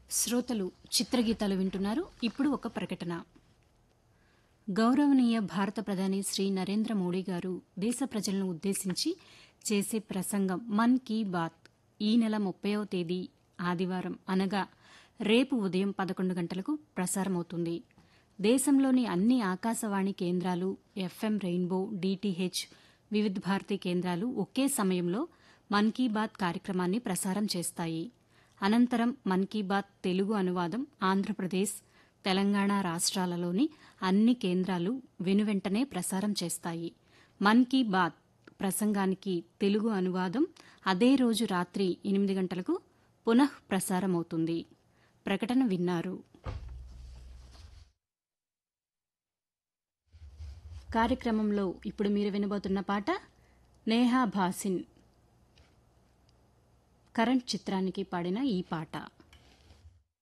శ్రోతలు చిత్రగీతాలు వింటున్నారు. ఇప్పుడు ఒక ప్రకటన. గౌరవనీయ భారత ప్రధాని శ్రీ నరేంద్ర మోడీ గారు దేశ ప్రజలను ఉద్దేశించి చేసే ప్రసంగం మన్ కీ బాత్ ఈ నెల 30వ తేదీ ఆదివారం అనగా రేపు ఉదయం 11 గంటలకు ప్రసారమవుతుంది. దేశంలోని అన్ని ఆకాశవాణి కేంద్రాలు, ఎఫ్ఎం రెయిన్బో, డిటిహెచ్, వివిధ భారతి కేంద్రాలు ఒకే సమయంలో మన్ కీ బాత్ కార్యక్రమాన్ని ప్రసారం చేస్తాయి. అనంతరం మన్ కీ బాత్ తెలుగు అనువాదం ఆంధ్రప్రదేశ్, తెలంగాణ రాష్ట్రాలలోని అన్ని కేంద్రాలు వెనువెంటనే ప్రసారం చేస్తాయి. మన్ కీ బాత్ ప్రసంగానికి తెలుగు అనువాదం అదే రోజు రాత్రి 8 గంటలకు పునః ప్రసారమవుతుంది. ప్రకటన విన్నారు. కార్యక్రమంలో ఇప్పుడు మీరు వినబోతున్న పాట నేహా భాసిన్ కరెంట్ చిత్రానికి పాడిన ఈ పాట.